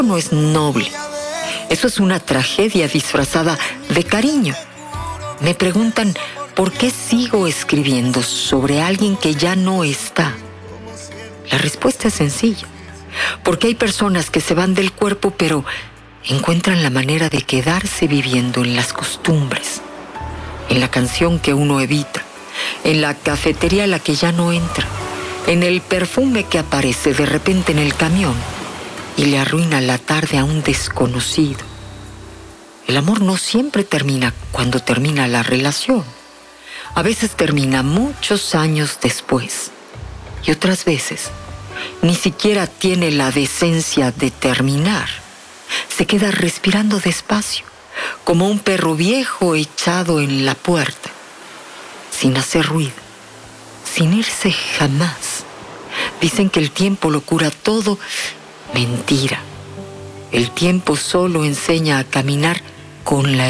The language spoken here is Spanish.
no es noble. Eso es una tragedia disfrazada de cariño. Me preguntan por qué sigo escribiendo sobre alguien que ya no está. La respuesta es sencilla. Porque hay personas que se van del cuerpo, pero encuentran la manera de quedarse viviendo en las costumbres, en la canción que uno evita, en la cafetería a la que ya no entra, en el perfume que aparece de repente en el camión y le arruina la tarde a un desconocido. El amor no siempre termina cuando termina la relación. A veces termina muchos años después y otras veces ni siquiera tiene la decencia de terminar. Se queda respirando despacio, como un perro viejo echado en la puerta, sin hacer ruido, sin irse jamás. Dicen que el tiempo lo cura todo. Mentira. El tiempo solo enseña a caminar con la